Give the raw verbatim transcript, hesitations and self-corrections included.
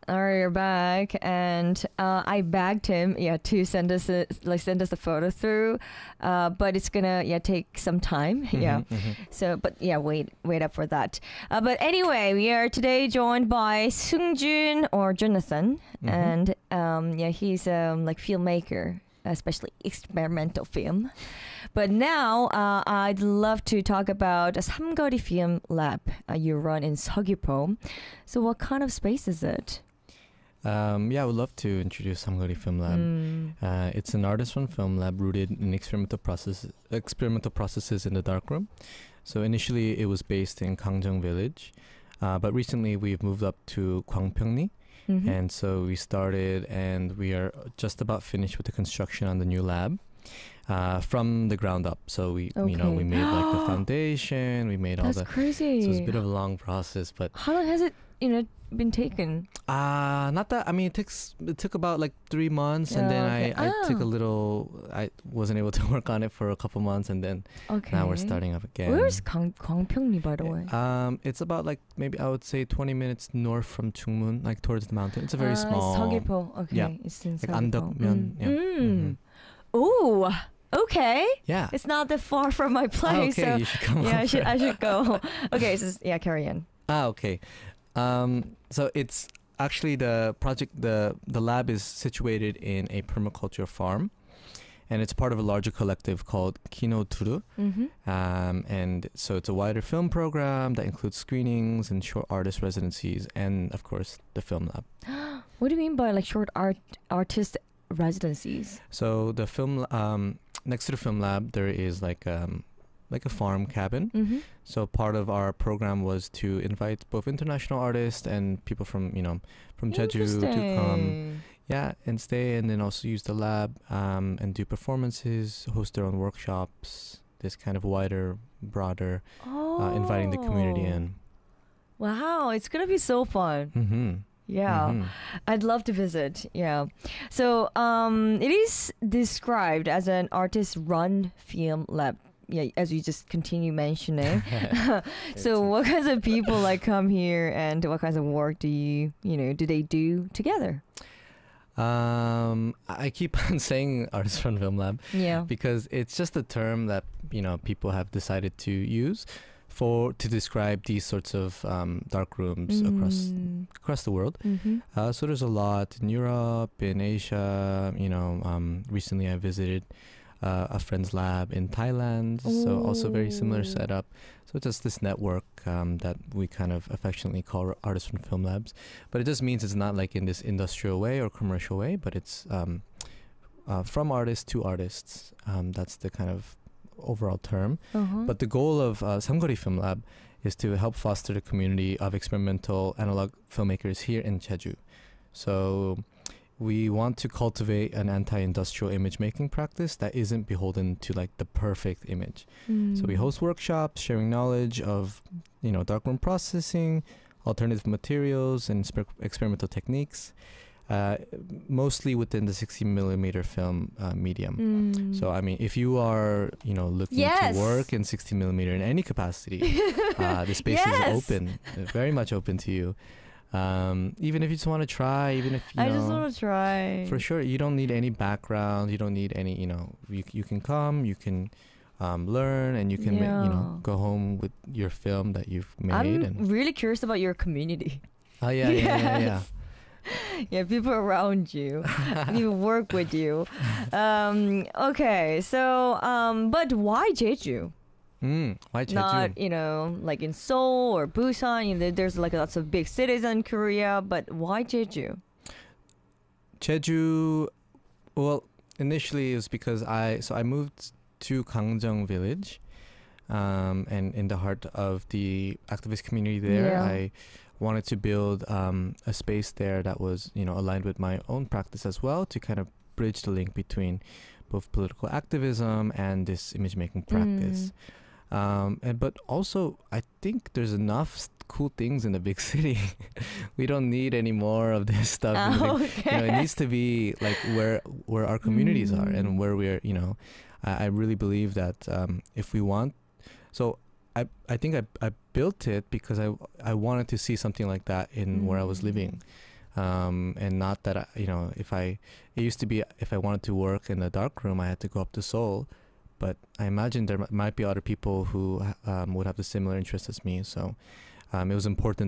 All right, you're back, and uh, I begged him, yeah, to send us a, like send us the photo through, uh, but it's gonna yeah take some time, yeah. Mm-hmm, mm-hmm. So, but yeah, wait, wait up for that. Uh, but anyway, we are today joined by Seung-jun or Jonathan, Mm-hmm. and um, yeah, he's um like filmmaker, especially experimental film. But now uh, I'd love to talk about a 삼거리 Film Lab uh, you run in Seogwipo. So, what kind of space is it? Um, yeah, I would love to introduce Samgari Film Lab. Mm. Uh, it's an artist-run film lab rooted in experimental process, experimental processes in the darkroom. So initially, it was based in Gangjeong Village, uh, but recently we've moved up to Gwangpyeongni, Mhm. and so we started, and we are just about finished with the construction on the new lab. Uh, from the ground up. So we, you know, Okay. we made like the foundation, we made all That's the. crazy. So it's a bit of a long process, but How long has it, you know, been taken? uh not that. I mean, it takes it took about like three months, and then Oh, okay. I, I took a Oh. little. I wasn't able to work on it for a couple months, and then Okay. now we're starting up again. Where's Gang- Gwangpyeongni, by the way? Um, it's about like maybe I would say twenty minutes north from Chungmun, like towards the mountain. It's a very Uh, small. Seogwipo. Okay. yeah. It's in Like Seogwipo. Andokmyeon, Mm. yeah. Mm. Mhm. Ooh. Okay. Yeah. It's not that far from my Ah, place. okay, So you should come yeah, I over. should I should go. Okay. So yeah, carry on. Ah, okay. Um, so it's actually the project. the The lab is situated in a permaculture farm, and it's part of a larger collective called Kino Turu. Mm-hmm. Um, and so it's a wider film program that includes screenings and short artist residencies, and of course the film lab. What do you mean by like short art artist residencies? So the film, um, next to the film lab, there is like um, like a farm cabin. Mm-hmm. So part of our program was to invite both international artists and people from you know from Jeju to come, yeah, and stay, and then also use the lab um, and do performances, host their own workshops. This kind of wider, broader, Oh. uh, inviting the community in. Wow, it's gonna be so fun. Mm-hmm. Yeah. Mhm. I'd love to visit. Yeah. So um, it is described as an artist-run film lab. Yeah, as you just continue mentioning. So what kinds of people like come here, and what kinds of work do you, you know, do they do together? Um, I keep on saying artist run film lab Yeah. because it's just a term that you know people have decided to use for to describe these sorts of um, dark rooms across Mm. across the world. Mm-hmm. Uh, so there's a lot in Europe, in Asia. You know, um, recently I visited uh, a friend's lab in Thailand. So also very similar Ooh. setup. So just this network um, that we kind of affectionately call artists from film labs. But it just means it's not like in this industrial way or commercial way, but it's um, uh, from artists to artists. Um, that's the kind of overall term. Uh-huh. But the goal of uh, Samgori Film Lab is to help foster the community of experimental analog filmmakers here in Jeju. So we want to cultivate an anti-industrial image making practice that isn't beholden to like the perfect image. So we Mm. host workshops sharing knowledge of, you know, darkroom processing, alternative materials, and sper- experimental techniques, uh, mostly within the sixty millimeter film uh, medium. Mm. So I mean, if you are, you know, looking Yes. to work in sixty millimeter in any capacity, uh, the space Yes. is open, uh, very much open to you. Um, even if you just want to try, even if you I know, just want to try. for sure, you don't need any background. You don't need any, you know, you you can come, you can um, learn, and you can ma- you know Yeah. go home with your film that you've made. I'm and really curious about your community. oh yeah, yeah, yeah, yeah, yeah. Yeah, people around you, people work with you. Um, okay, so um, but why Jeju? Mm, why Jeju? Not you know like in Seoul or Busan. You know, there's like lots of big cities in Korea, but why Jeju? Jeju, well, initially it was because I so I moved to Gangjeong Village, um, and in the heart of the activist community there, Yeah. I wanted to build um, a space there that was you know aligned with my own practice as well, to kind of bridge the link between both political activism and this image making practice. Um, and but also I think there's enough s- cool things in the big city. We don't need any more of this stuff. in the big- Oh, you know, it okay. needs to be like where where our communities are Mm. and where we're. You know, I, I really believe that um, if we want, so I I think I I built it because I I wanted to see something like that in where I was Mm. living. Um, and not that I, you know, if I, it used to be if I wanted to work in a dark room, I had to go up to Seoul, but I imagine there m- might be other people who um, would have the similar interests as me. So um, it was important